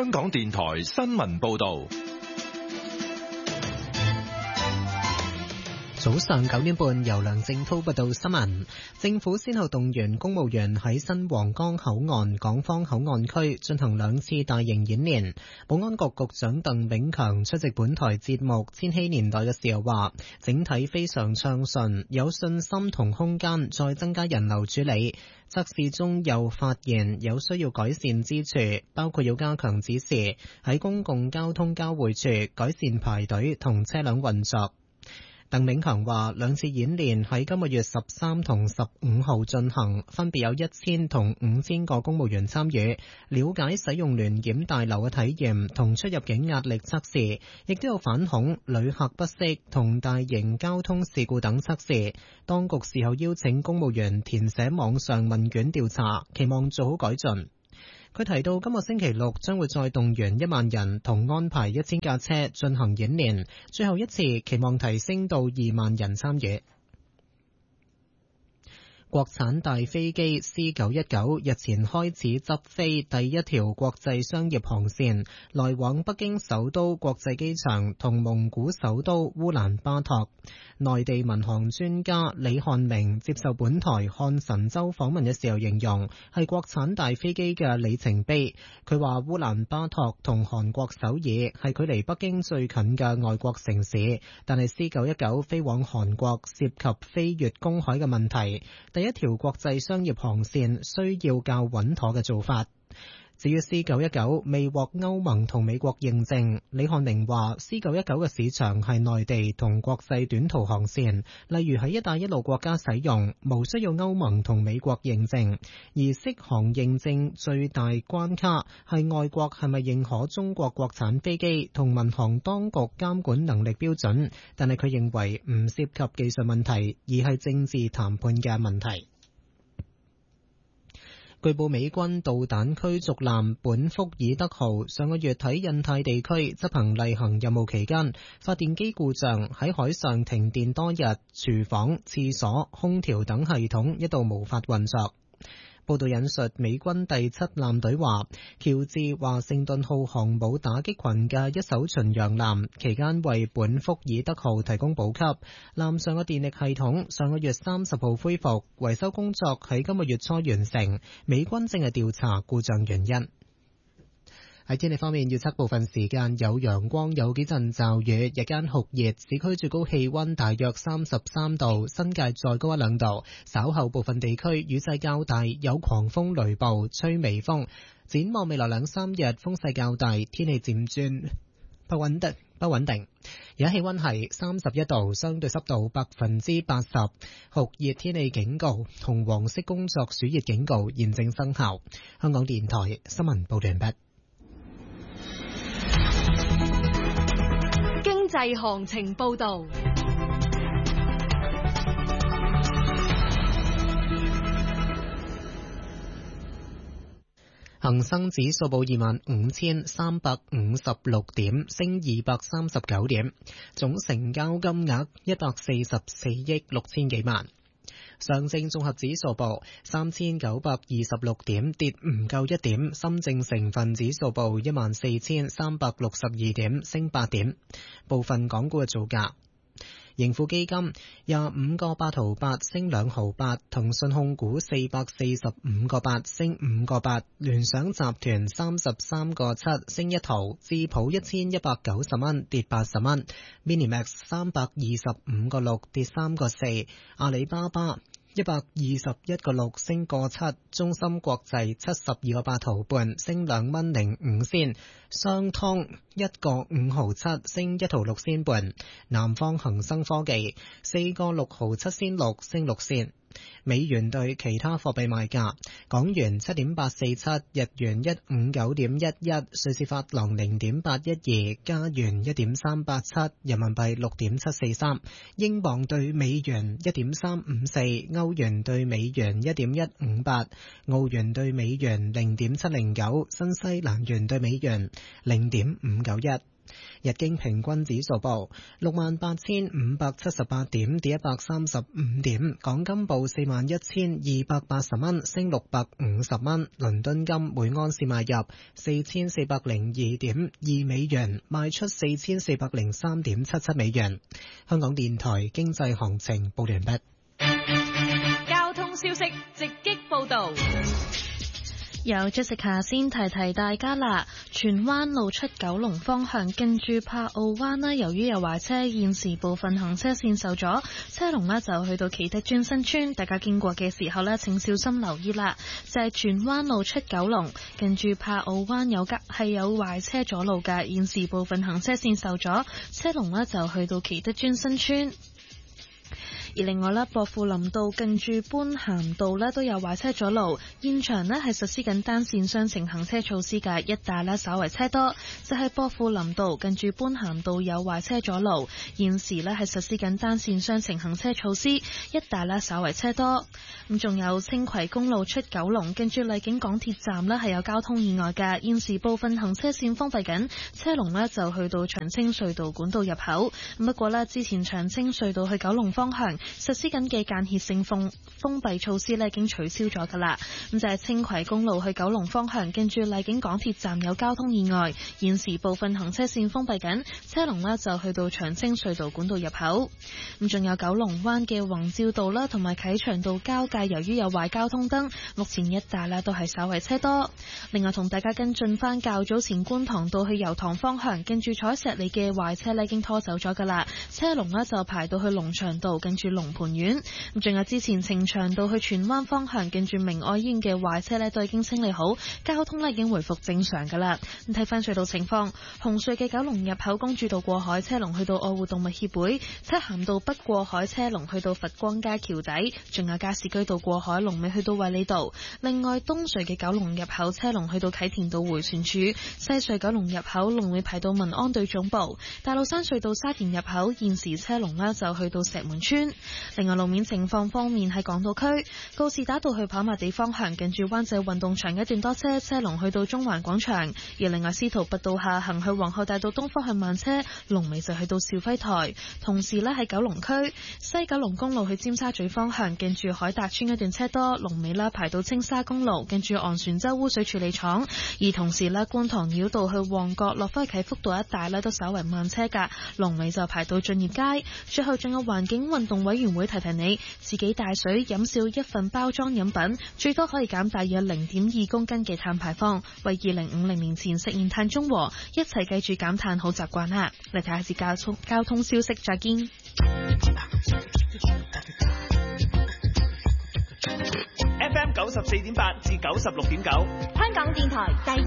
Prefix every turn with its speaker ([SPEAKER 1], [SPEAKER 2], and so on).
[SPEAKER 1] 香港電台新聞報道。
[SPEAKER 2] 早上9點半，由梁正滔報道新聞。政府先後動員公務員喺新皇崗口岸、港方口岸區進行2次大型演練。保安局局長鄧炳強出席本台節目《千禧年代》嘅時候話，整體非常暢順，有信心同空間再增加人流處理。測試中又發現有需要改善之處，包括要加強指示，喺公共交通交匯處改善排隊同車輛運作。鄧炳強話，2次演練喺今個月13同15號進行，分別有1000同5000個公務員參與，了解使用聯檢大樓嘅體驗同出入境壓力測試，亦都有反恐、旅客不適同大型交通事故等測試。當局事後邀請公務員填寫網上問卷調查，期望做好改進。佢提到今個星期六將會再動員1萬人同安排1000架車進行演練，最後一次期望提升到2萬人參與。國產大飛機 C919 日前開始執飛第一條國際商業航線，來往北京首都國際機場同蒙古首都烏蘭巴托。內地民航專家李漢明接受本台漢神州訪問嘅時候形容，係國產大飛機嘅里程碑。佢話烏蘭巴托同韓國首爾係距離北京最近嘅外國城市，但係 C919 飛往韓國涉及飛越公海嘅問題。第一條國際商業航線需要較穩妥嘅做法。至於 C919 未獲歐盟同美國認證，李漢明話 C919 嘅市場係內地同國際短途航線，例如喺一帶一路國家使用，無需要歐盟同美國認證。而適航認證最大關卡係外國係咪認可中國國產飛機同民航當局監管能力標準，但係佢認為唔涉及技術問題，而係政治談判嘅問題。據報美軍導彈驅逐艦本福爾德號上個月喺印太地區執行例行任務期間，發電機故障，喺海上停電多日，廚房、廁所、空調等系統一度無法運作。報道引述美軍第7艦隊話，喬治華盛頓號航母打擊群嘅一艘巡洋艦期間為本福爾德號提供補給，艦上嘅電力系統上個月30號恢復，維修工作喺今個月初完成，美軍正係調查故障原因。喺天氣方面，預測部分時間有陽光，有幾陣驟雨，日間酷熱，市區最高氣溫大約33度，新界再高1-2度。稍後部分地區雨勢較大，有狂風雷暴，吹微風。展望未來2-3日風勢較大，天氣漸轉不穩定。而家氣溫係31度，相對濕度80%，酷熱天氣警告同黃色工作暑熱警告現正生效。香港電台新聞報道完畢。
[SPEAKER 3] 經濟行情報道。
[SPEAKER 2] 恒生指數報25,356點，升239點，總成交金額144億6千幾萬。上證綜合指數報3926點，跌唔夠1點。深證成分指數報14,362點，升8點。部分港股嘅造價：盈富基金25個8毫8升2毫8，騰訊控股445個8升5個8，聯想集團33個7升1毫，智普1190蚊跌80蚊，Minimax 325個6跌3個4，阿里巴巴121個6升個7，中芯國際72個8毫半升2蚊05仙，商湯1個5毫7升1毫6仙半，南方恒生科技4個6毫7仙6升6仙。美元對其他貨幣賣價：港元7.847，日元159.11，瑞士法郎0.812，加元1.387，人民幣6.743，英鎊對美元1.354，歐元對美元1.158，澳元對美元0.709，新西蘭元對美元0.591。 日經平均指數報68,578點，跌135點。港金報41,280蚊，升650蚊。倫敦金每盎司買入4,402.2美元，賣出4,403.77美元。香港電台經濟行情報完畢。
[SPEAKER 3] 交通消息直擊報道。
[SPEAKER 4] 由 Jessica 先提提大家啦，荃灣路出九龍方向近住柏澳灣啦，由於有壞車，現時部分行車線受阻，車龍呢就去到啟德轉新村，大家經過嘅時候呢，請小心留意啦。就係荃灣路出九龍近住柏澳灣有壞車阻路嘅，現時部分行車線受阻，車龍呢就去到啟德轉新村。而另外咧，薄扶林道近住般咸道咧都有壞車阻路，現場咧係實施緊單線雙程行車措施嘅，一帶咧稍為車多。就係薄扶林道近住般咸道有壞車阻路，現時咧係實施緊單線雙程行車措施，一帶咧稍為車多。咁仲有青葵公路出九龍近住荔景港鐵站咧係有交通意外嘅，現時部分行車線封閉緊，車龍咧就去到長青隧道管道入口。不過咧，之前長青隧道去九龍方向實施緊嘅間歇性封閉措施已經取消咗㗎啦。咁就係青葵公路去九龍方向，跟住荔景港鐵站有交通意外，現時部分行車線封閉緊，車龍呢就去到長青隧道管道入口。咁仲有九龍灣嘅宏照道啦，同埋啟祥道交界，由於有壞交通燈，目前一帶呢都係稍為車多。另外同大家跟進翻較早前觀塘道去油塘方向，跟住彩石里嘅壞車已經拖走咗㗎啦，車龍呢就排到去龍翔道，跟住龍蟠苑。咁仲有之前呈祥道去荃灣方向，跟住明愛醫院嘅壞車都已經清理好，交通已經回復正常㗎啦。咁睇翻隧道情況，紅隧嘅九龍入口公主道過海車龍去到愛護動物協會，漆咸道北過海車龍去到佛光街橋底，仲有加士居道過海龍尾去到衛理道。另外東隧嘅九龍入口車龍去到啟田道迴旋處，西隧九龍入口龍尾排到民安隊總部。大老山隧道沙田入口現時車龍呢就去到石門村。另外路面情況方面，喺港島區告士打道去跑馬地方向，近住灣仔運動場一段多車，車龍去到中環廣場。而另外司徒拔道下行去皇后大道東方向慢車，龍尾就去到兆輝台。同時呢，喺九龍區西九龍公路去尖沙咀方向，近住海達村一段車多，龍尾啦排到青沙公路，近住昂船洲污水處理廠。而同時呢，觀塘繞道去旺角落返啟福道一帶呢都稍為慢車㗎，龍尾就排到駿業街。最後仲有環境運動委員會提提你，自己帶水飲少一份包裝飲品，最多可以減大約0.2公斤嘅碳排放，為2050年前實現碳中和。一齊記住減碳好習慣啦！嚟睇下次交通消息，再見。
[SPEAKER 5] FM 94.8至96.9，
[SPEAKER 3] 香港電台第